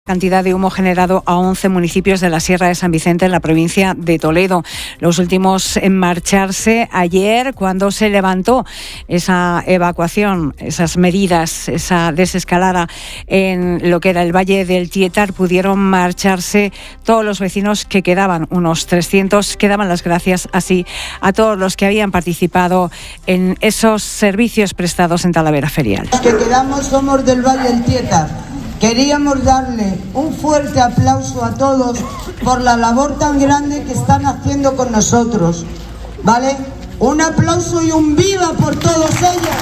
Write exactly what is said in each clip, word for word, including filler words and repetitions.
Cantidad de humo generado a once municipios de la Sierra de San Vicente en la provincia de Toledo. Los últimos en marcharse ayer cuando se levantó esa evacuación, esas medidas, esa desescalada en lo que era el Valle del Tietar, pudieron marcharse todos los vecinos que quedaban, unos trescientos, que daban las gracias así a todos los que habían participado en esos servicios prestados en Talavera Ferial. Los que quedamos somos del Valle del Tietar. Queríamos darle un fuerte aplauso a todos por la labor tan grande que están haciendo con nosotros, ¿vale? Un aplauso y un viva por todos ellos.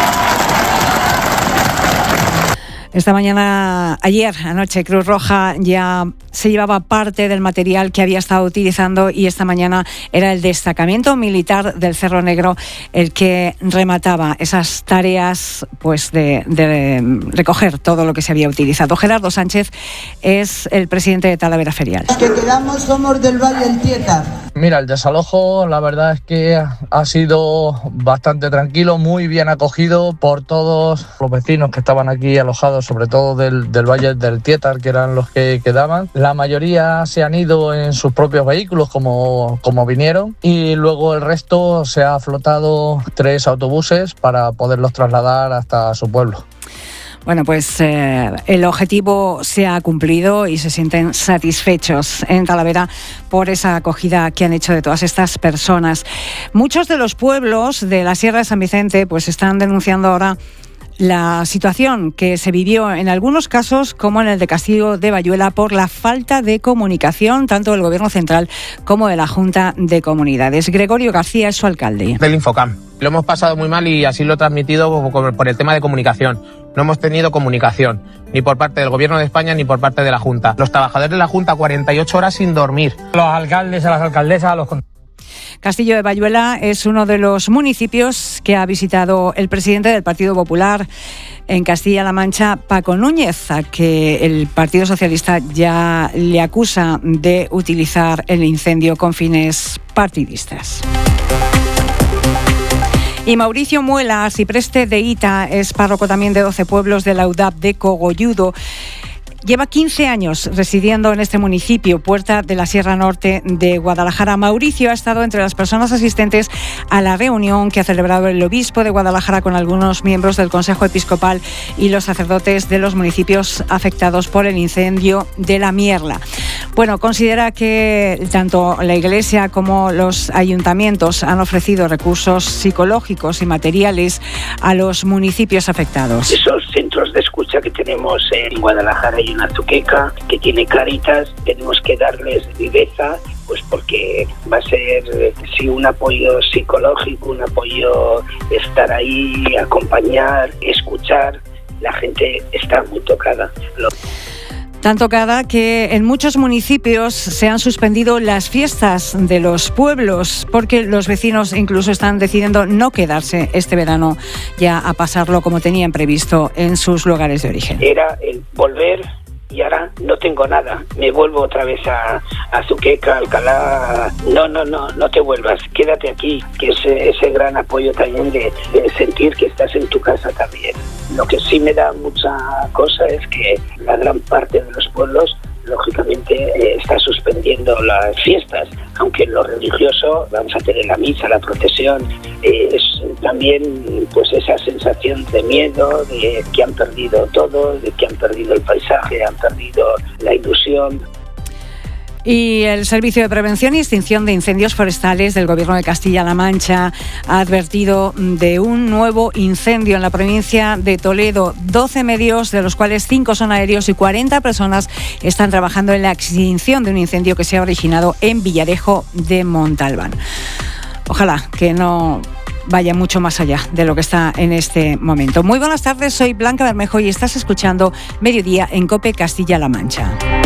Esta mañana, ayer anoche, Cruz Roja ya se llevaba parte del material que había estado utilizando y esta mañana era el destacamento militar del Cerro Negro el que remataba esas tareas pues de, de recoger todo lo que se había utilizado. Gerardo Sánchez es el presidente de Talavera Ferial. Los que quedamos somos del Valle del Tietar. Mira, el desalojo la verdad es que ha sido bastante tranquilo, muy bien acogido por todos los vecinos que estaban aquí alojados, sobre todo del, del Valle del Tietar, que eran los que quedaban. La mayoría se han ido en sus propios vehículos como, como vinieron, y luego el resto se ha flotado tres autobuses para poderlos trasladar hasta su pueblo. Bueno, pues eh, el objetivo se ha cumplido y se sienten satisfechos en Talavera por esa acogida que han hecho de todas estas personas. Muchos de los pueblos de la Sierra de San Vicente pues están denunciando ahora la situación que se vivió en algunos casos, como en el de Castillo de Bayuela, por la falta de comunicación tanto del Gobierno central como de la Junta de Comunidades. Gregorio García es su alcalde. Del Infocam. Lo hemos pasado muy mal y así lo he transmitido por el tema de comunicación. No hemos tenido comunicación, ni por parte del Gobierno de España ni por parte de la Junta. Los trabajadores de la Junta, cuarenta y ocho horas sin dormir. Los alcaldes, a las alcaldesas, a los... Castillo de Bayuela es uno de los municipios que ha visitado el presidente del Partido Popular en Castilla-La Mancha, Paco Núñez, a que el Partido Socialista ya le acusa de utilizar el incendio con fines partidistas. Y Mauricio Muela, arcipreste de Ita, es párroco también de doce pueblos de la U D A P de Cogolludo. Lleva quince años residiendo en este municipio, puerta de la Sierra Norte de Guadalajara. Mauricio ha estado entre las personas asistentes a la reunión que ha celebrado el obispo de Guadalajara con algunos miembros del Consejo Episcopal y los sacerdotes de los municipios afectados por el incendio de la Mierla. Bueno, considera que tanto la Iglesia como los ayuntamientos han ofrecido recursos psicológicos y materiales a los municipios afectados. Esos centros de escucha que tenemos en Guadalajara y en Azuqueca, que tiene Cáritas, tenemos que darles viveza, pues porque va a ser sí un apoyo psicológico, un apoyo estar ahí, acompañar, escuchar. La gente está muy tocada. Lo... Tan tocada que en muchos municipios se han suspendido las fiestas de los pueblos porque los vecinos incluso están decidiendo no quedarse este verano ya a pasarlo como tenían previsto en sus lugares de origen. Era el volver y ahora no tengo nada. Me vuelvo otra vez a, a Azuqueca, Alcalá. No, no, no, no te vuelvas. Quédate aquí, que es ese gran apoyo también de, de sentir que estás en tu casa también. Lo que sí me da mucha cosa es que la gran parte de los pueblos, lógicamente, eh, está suspendiendo las fiestas, aunque en lo religioso vamos a tener la misa, la procesión. Eh, es también pues esa sensación de miedo, de que han perdido todo, de que han perdido el paisaje, han perdido la ilusión. Y el Servicio de Prevención y Extinción de Incendios Forestales del Gobierno de Castilla-La Mancha ha advertido de un nuevo incendio en la provincia de Toledo. doce medios, de los cuales cinco son aéreos, y cuarenta personas están trabajando en la extinción de un incendio que se ha originado en Villarejo de Montalbán. Ojalá que no vaya mucho más allá de lo que está en este momento. Muy buenas tardes, soy Blanca Bermejo y estás escuchando Mediodía en COPE Castilla-La Mancha.